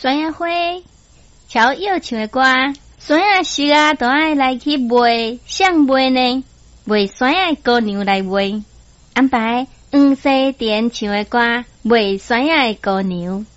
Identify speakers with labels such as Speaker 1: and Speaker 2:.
Speaker 1: 酸野花，超要唱的歌，酸野熟啊，都爱来去卖，谁卖呢？卖酸野姑娘来卖，安排黄西田唱的歌，卖酸野姑娘。